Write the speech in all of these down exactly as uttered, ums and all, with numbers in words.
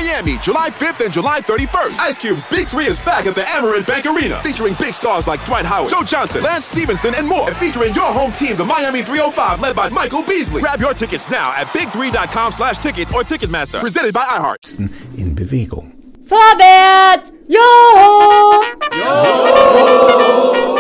Miami, July fifth and July thirty-first. Ice Cube's Big Three is back at the Amerant Bank Arena, featuring big stars like Dwight Howard, Joe Johnson, Lance Stevenson, and more. And featuring your home team, the Miami three oh five, led by Michael Beasley. Grab your tickets now at big three dot com slash tickets or Ticketmaster. Presented by iHeart. In Bewegung. Vorwärts! Joho! Joho!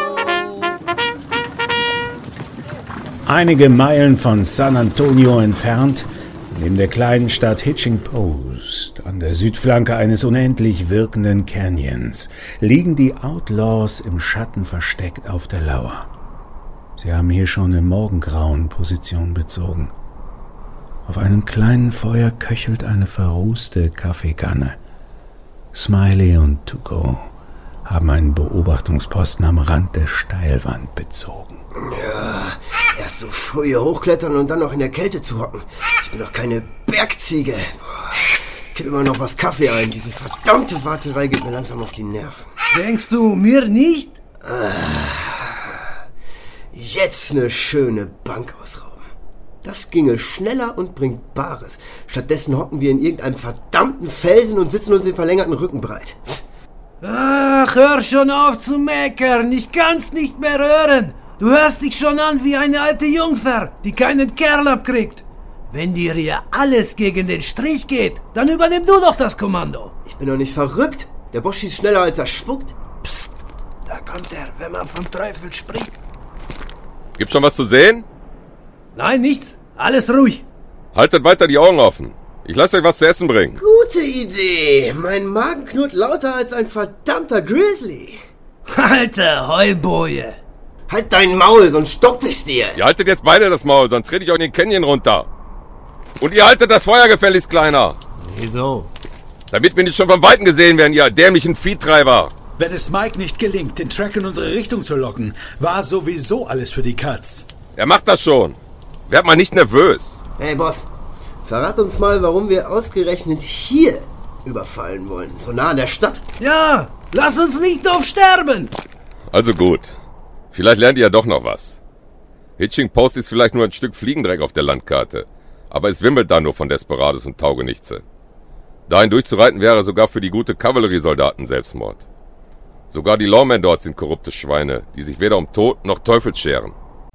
Einige Meilen von San Antonio entfernt, neben der kleinen Stadt Hitching Post, an der Südflanke eines unendlich wirkenden Canyons, liegen die Outlaws im Schatten versteckt auf der Lauer. Sie haben hier schon im Morgengrauen Position bezogen. Auf einem kleinen Feuer köchelt eine verrußte Kaffeekanne. Smiley und Tuco haben einen Beobachtungsposten am Rand der Steilwand bezogen. Ja, erst so früh hier hochklettern und dann noch in der Kälte zu hocken. Ich bin doch keine Bergziege. Boah, kipp immer noch was Kaffee ein. Diese verdammte Warterei geht mir langsam auf die Nerven. Denkst du mir nicht? Ah, jetzt eine schöne Bank ausrauben. Das ginge schneller und bringt Bares. Stattdessen hocken wir in irgendeinem verdammten Felsen und sitzen uns den verlängerten Rücken breit. Ach, hör schon auf zu meckern. Ich kann's nicht mehr hören. Du hörst dich schon an wie eine alte Jungfer, die keinen Kerl abkriegt. Wenn dir hier alles gegen den Strich geht, dann übernimm du doch das Kommando. Ich bin doch nicht verrückt. Der Boss schießt schneller, als er spuckt. Psst, da kommt er, wenn man vom Teufel spricht. Gibt's schon was zu sehen? Nein, nichts. Alles ruhig. Haltet weiter die Augen offen. Ich lasse euch was zu essen bringen. Gute Idee. Mein Magen knurrt lauter als ein verdammter Grizzly. Alter Heulboje. Halt dein Maul, sonst stopf ich's dir. Ihr haltet jetzt beide das Maul, sonst trete ich euch in den Canyon runter. Und ihr haltet das Feuer gefälligst, Kleiner. Wieso? Damit wir nicht schon vom Weiten gesehen werden, ihr dämlichen Viehtreiber. Wenn es Mike nicht gelingt, den Track in unsere Richtung zu locken, war sowieso alles für die Katz. Er macht das schon. Werd mal nicht nervös. Hey, Boss. Verrat uns mal, warum wir ausgerechnet hier überfallen wollen. So nah an der Stadt. Ja, lass uns nicht drauf sterben. Also gut. Vielleicht lernt ihr ja doch noch was. Hitching Post ist vielleicht nur ein Stück Fliegendreck auf der Landkarte. Aber es wimmelt da nur von Desperados und Taugenichtse. Dahin durchzureiten wäre sogar für die gute Kavalleriesoldaten Selbstmord. Sogar die Lawmen dort sind korrupte Schweine, die sich weder um Tod noch Teufel scheren.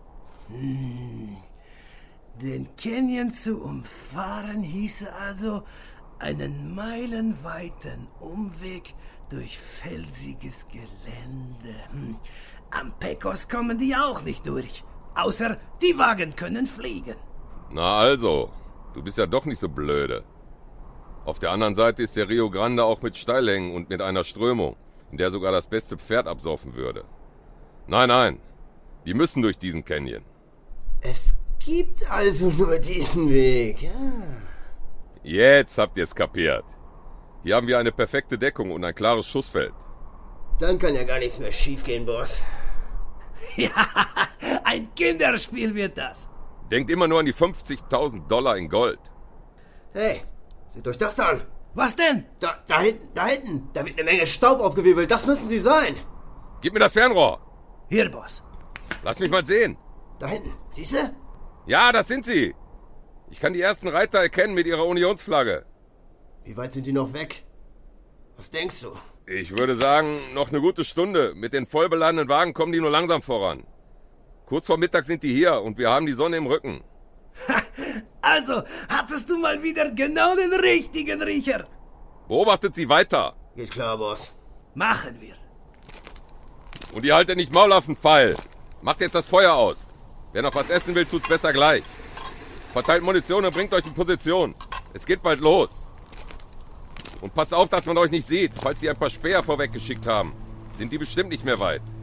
Hm. Den Canyon zu umfahren hieße also einen meilenweiten Umweg durch felsiges Gelände. Hm. Am Pecos kommen die auch nicht durch, außer die Wagen können fliegen. Na also, du bist ja doch nicht so blöde. Auf der anderen Seite ist der Rio Grande auch mit Steilhängen und mit einer Strömung, in der sogar das beste Pferd absaufen würde. Nein, nein, die müssen durch diesen Canyon. Es gibt also nur diesen Weg, ja. Jetzt habt ihr es kapiert. Hier haben wir eine perfekte Deckung und ein klares Schussfeld. Dann kann ja gar nichts mehr schiefgehen, Boss. Ja, ein Kinderspiel wird das. Denkt immer nur an die fünfzigtausend Dollar in Gold. Hey, seht euch das an. Was denn? Da, da hinten, da hinten. Da wird eine Menge Staub aufgewirbelt. Das müssen sie sein. Gib mir das Fernrohr. Hier, Boss. Lass mich mal sehen. Da hinten, siehst du? Ja, das sind sie. Ich kann die ersten Reiter erkennen mit ihrer Unionsflagge. Wie weit sind die noch weg? Was denkst du? Ich würde sagen, noch eine gute Stunde. Mit den vollbeladenen Wagen kommen die nur langsam voran. Kurz vor Mittag sind die hier und wir haben die Sonne im Rücken. Also, hattest du mal wieder genau den richtigen Riecher. Beobachtet sie weiter. Geht klar, Boss. Machen wir. Und ihr haltet nicht Maul auf den Pfeil. Macht jetzt das Feuer aus. Wer noch was essen will, tut's besser gleich. Verteilt Munition und bringt euch in Position. Es geht bald los. Und passt auf, dass man euch nicht sieht. Falls sie ein paar Späher vorweggeschickt haben, sind die bestimmt nicht mehr weit.